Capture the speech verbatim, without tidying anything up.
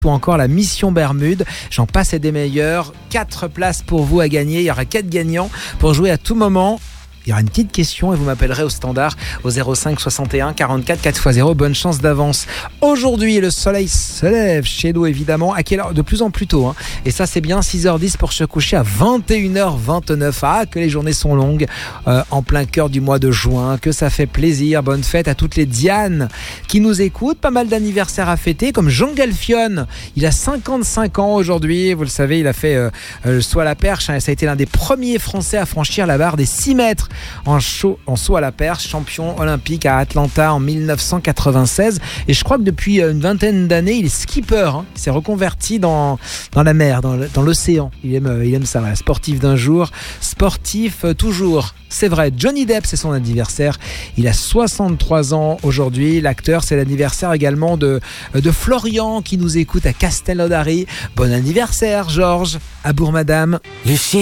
ou encore la Mission Bermude. J'en passe et des meilleurs. Quatre places pour vous à gagner. Il y aura quatre gagnants pour jouer à tout moment. Il y aura une petite question et vous m'appellerez au standard au zéro cinq soixante et un quarante-quatre quatre fois zéro. Bonne chance d'avance. Aujourd'hui, le soleil se lève chez nous évidemment. À quelle heure ? De plus en plus tôt. Hein. Et ça, c'est bien six heures dix pour se coucher à vingt et une heures vingt-neuf. Ah, que les journées sont longues euh, en plein cœur du mois de juin. Que ça fait plaisir. Bonne fête à toutes les Dianes qui nous écoutent. Pas mal d'anniversaires à fêter comme Jean Galfione. Il a cinquante-cinq ans aujourd'hui. Vous le savez, il a fait euh, le saut à la perche. Hein, ça a été l'un des premiers Français à franchir la barre des six mètres. En, chaud, en saut à la perche, champion olympique à Atlanta en dix-neuf cent quatre-vingt-seize. Et je crois que depuis une vingtaine d'années, il est skipper. Hein. Il s'est reconverti dans, dans la mer, dans, dans l'océan. Il aime, il aime ça. Voilà. Sportif d'un jour, sportif toujours. C'est vrai, Johnny Depp, c'est son anniversaire. Il a soixante-trois ans aujourd'hui. L'acteur, c'est l'anniversaire également de, de Florian qui nous écoute à Castelnaudary. Bon anniversaire, Georges. À Bourg-Madame. Lucie.